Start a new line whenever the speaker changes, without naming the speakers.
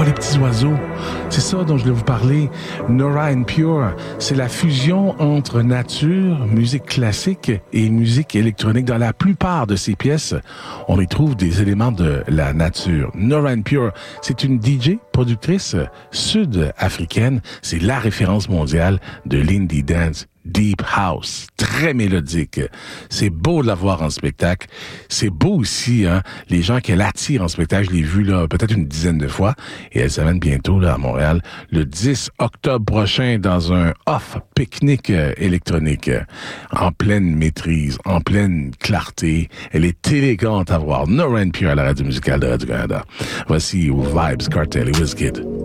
les petits oiseaux. C'est ça dont je voulais vous parler. Nora and Pure, c'est la fusion entre nature, musique classique et musique électronique. Dans la plupart de ces pièces, on y trouve des éléments de la nature. Nora and Pure, c'est une DJ, productrice sud-africaine. C'est la référence mondiale de l'indie dance. Deep House, très mélodique. C'est beau de la voir en spectacle. C'est beau aussi, hein, les gens qu'elle attire en spectacle. Je l'ai vu là peut-être une dizaine de fois et elle s'amène bientôt là à Montréal le 10 octobre prochain dans un off pique-nique électronique en pleine maîtrise, en pleine clarté. Elle est élégante à voir. Nora and Pure à la radio musicale de Radio-Canada. Voici Vibes, Cartel et Wizkid.